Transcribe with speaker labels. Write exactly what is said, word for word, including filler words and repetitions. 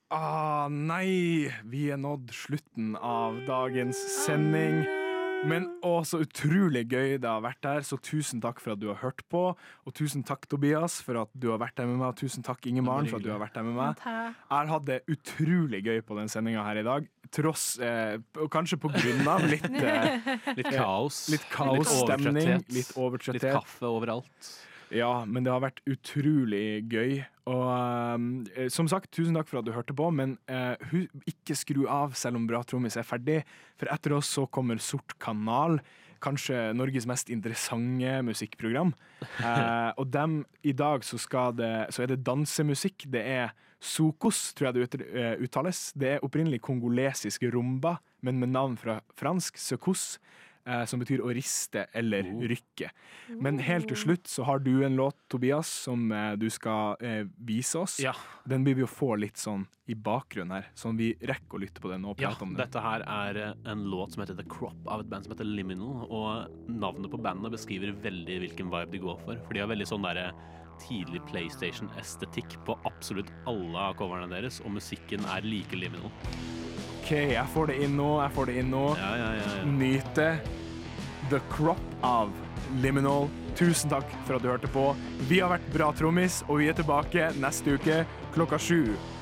Speaker 1: Ah, nei, vi er nådd slutten av dagens sending. Men å, så utrolig gøy det har vært her, så tusen takk for at du har hørt på. Og tusen takk, Tobias, for at du har vært der med meg. Og tusen takk, Inge Maren, for at du har vært der med meg. Jeg har hatt det utrolig gøy på den sendinga her i dag. Tross, eh, og kanskje på grunn av litt eh,
Speaker 2: Litt kaos.
Speaker 1: Litt kaosstemning.
Speaker 2: Litt
Speaker 1: Litt overtrøtthet.
Speaker 2: Litt kaffe overalt.
Speaker 1: Ja, men det har vært utrolig gøy. Og eh, som sagt, tusen takk for at du hørte på. Men eh, hu- ikke skru av selv om Bra Trommis er ferdig. For etter oss så kommer Sort kanal. Kanskje Norges mest interessante musikkprogram. Eh, og dem, i dag så, skal det, så er det dansemusikk. Det er Sokos, tror jeg det ut- eh, uttales. Det er opprinnelig kongolesisk rumba, men med navn fra fransk, Sekos. Eh, som betyr å riste eller rykke. Men helt til slutt så har du en låt, Tobias, som eh, du skal eh, vise oss.
Speaker 2: Ja.
Speaker 1: Den vil vi jo få litt sånn i bakgrunnen her, sånn vi rekker å lytte på den og
Speaker 2: Ja,
Speaker 1: prate om den.
Speaker 2: dette her er eh, en låt som heter The Crop av et band som heter Liminal, og navnet på bandet beskriver veldig hvilken vibe de går for, for de har veldig sånn der tidlig PlayStation-estetikk på absolutt alle av coverne deres, og musikken er like Liminal.
Speaker 1: OK, jeg får det inn nå, jeg får det inn nå.
Speaker 2: Ja, ja, ja, ja.
Speaker 1: Nyte The Crop av Liminal. Tusen takk for at du hørte på. Vi har vært Bra Trommis, og vi er tilbake neste uke klokka sju.